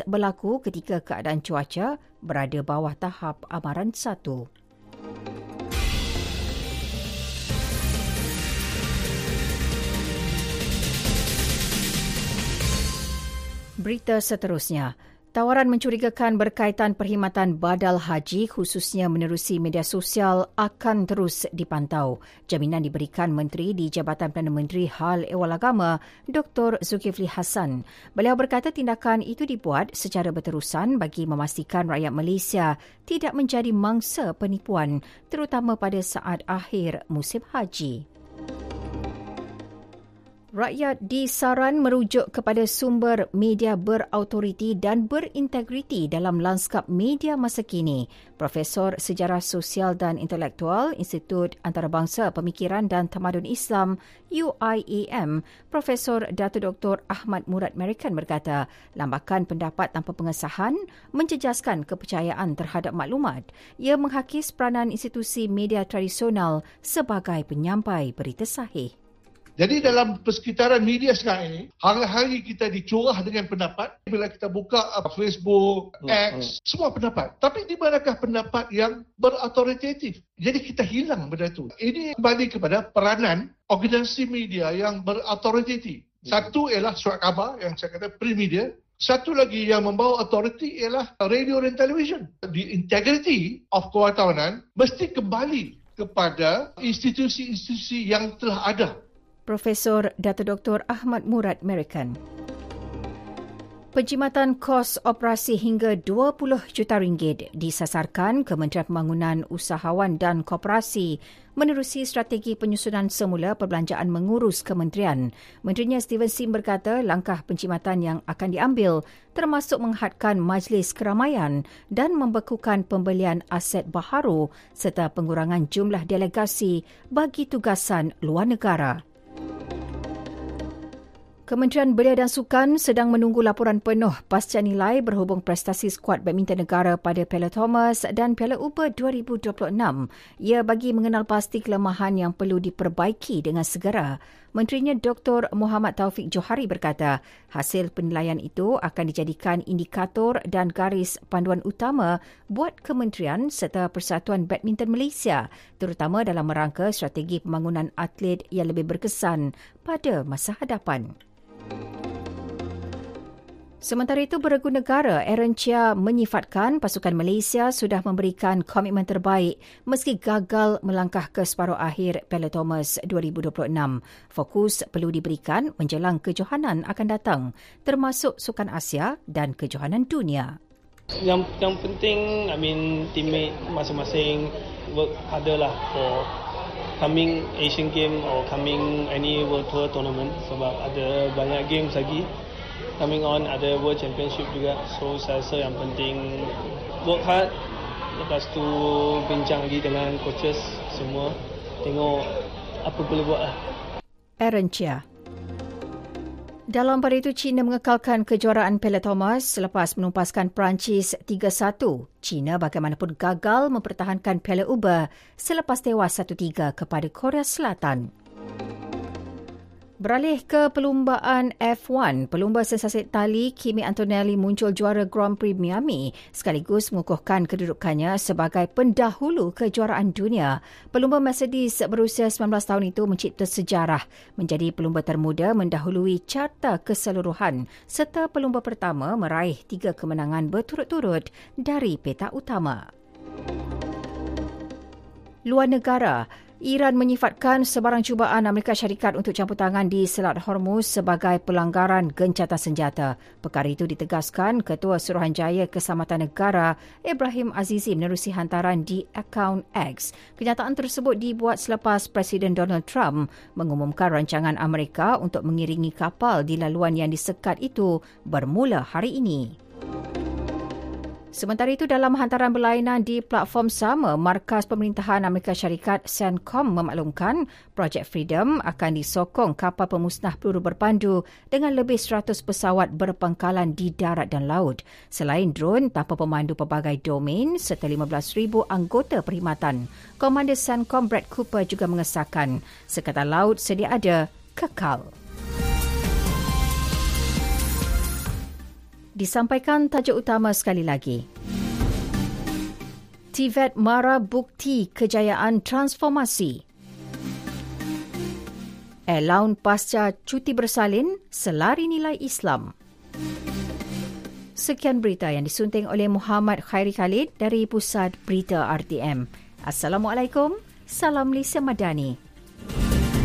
berlaku ketika keadaan cuaca berada bawah tahap amaran 1. Berita seterusnya. Tawaran mencurigakan berkaitan perkhidmatan badal haji khususnya menerusi media sosial akan terus dipantau. Jaminan diberikan Menteri di Jabatan Perdana Menteri Hal Ehwal Agama, Dr. Zulkifli Hassan. Beliau berkata tindakan itu dibuat secara berterusan bagi memastikan rakyat Malaysia tidak menjadi mangsa penipuan terutama pada saat akhir musim haji. Rakyat disaran merujuk kepada sumber media berautoriti dan berintegriti dalam lanskap media masa kini. Profesor Sejarah Sosial dan Intelektual Institut Antarabangsa Pemikiran dan Tamadun Islam UIAM, Profesor Datuk Dr. Ahmad Murad Merikan berkata, lambakan pendapat tanpa pengesahan menjejaskan kepercayaan terhadap maklumat. Ia menghakis peranan institusi media tradisional sebagai penyampai berita sahih. Jadi dalam persekitaran media sekarang ini, hari-hari kita dicurah dengan pendapat. Bila kita buka Facebook, X, semua pendapat. Tapi di manakah pendapat yang berautoritatif? Jadi kita hilang benda itu. Ini kembali kepada peranan organisasi media yang berautoritatif. Satu ialah surat khabar yang saya kata print media. Satu lagi yang membawa autoriti ialah radio dan television. The integrity of kewartawanan mesti kembali kepada institusi-institusi yang telah ada. Profesor Datuk Dr. Ahmad Murad Merikan. Penjimatan kos operasi hingga 20 juta ringgit disasarkan Kementerian Pembangunan Usahawan dan Koperasi menerusi strategi penyusunan semula perbelanjaan mengurus kementerian. Menterinya Steven Sim berkata langkah penjimatan yang akan diambil termasuk menghadkan majlis keramaian dan membekukan pembelian aset baharu serta pengurangan jumlah delegasi bagi tugasan luar negara. Kementerian Belia dan Sukan sedang menunggu laporan penuh pasca nilai berhubung prestasi skuad badminton negara pada Piala Thomas dan Piala Uber 2026. Ia bagi mengenal pasti kelemahan yang perlu diperbaiki dengan segera. Menterinya Dr. Muhammad Taufik Johari berkata, hasil penilaian itu akan dijadikan indikator dan garis panduan utama buat kementerian serta Persatuan Badminton Malaysia, terutama dalam merangka strategi pembangunan atlet yang lebih berkesan pada masa hadapan. Sementara itu, Beregu Negara Aaron Chia menyifatkan pasukan Malaysia sudah memberikan komitmen terbaik meski gagal melangkah ke separuh akhir Piala Thomas 2026. Fokus perlu diberikan menjelang kejohanan akan datang, termasuk Sukan Asia dan kejohanan dunia. Yang penting, teammate masing-masing work harder lah for coming Asian Game or coming any World Tour tournament sebab ada banyak games lagi coming on, ada World Championship juga. So saya rasa yang penting work hard, lepas tu bincang lagi dengan coaches semua, tengok apa boleh buat lah. Aaron Chia. Dalam pada itu, China mengekalkan kejuaraan Piala Thomas selepas menumpaskan Perancis 3-1. China bagaimanapun gagal mempertahankan Piala Uber selepas tewas 1-3 kepada Korea Selatan. Beralih ke perlumbaan F1, pelumba sensasi tali Kimi Antonelli muncul juara Grand Prix Miami sekaligus mengukuhkan kedudukannya sebagai pendahulu kejuaraan dunia. Pelumba Mercedes berusia 19 tahun itu mencipta sejarah menjadi pelumba termuda mendahului carta keseluruhan serta pelumba pertama meraih 3 kemenangan berturut-turut dari petak utama. Luar negara, Iran menyifatkan sebarang cubaan Amerika Syarikat untuk campur tangan di Selat Hormuz sebagai pelanggaran gencatan senjata. Perkara itu ditegaskan Ketua Suruhanjaya Keselamatan Negara Ibrahim Azizi menerusi hantaran di akaun X. Kenyataan tersebut dibuat selepas Presiden Donald Trump mengumumkan rancangan Amerika untuk mengiringi kapal di laluan yang disekat itu bermula hari ini. Sementara itu, dalam hantaran berlainan di platform sama, Markas Pemerintahan Amerika Syarikat CENTCOM memaklumkan Projek Freedom akan disokong kapal pemusnah peluru berpandu dengan lebih 100 pesawat berpangkalan di darat dan laut. Selain drone tanpa pemandu pelbagai domain serta 15,000 anggota perkhidmatan, Komander CENTCOM Brad Cooper juga mengesahkan Sekatan Laut sedia ada kekal. Disampaikan tajuk utama sekali lagi. TVET mara bukti kejayaan transformasi. Allowance pasca cuti bersalin selari nilai Islam. Sekian berita yang disunting oleh Muhammad Khairi Khalid dari Pusat Berita RTM. Assalamualaikum. Salam Lisa Madani.